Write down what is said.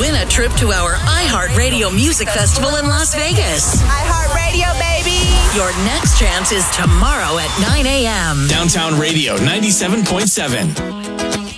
win a trip to our iHeartRadio Music Festival in Las Vegas. iHeartRadio, baby! Your next chance is tomorrow at 9 a.m. Downtown Radio 97.7.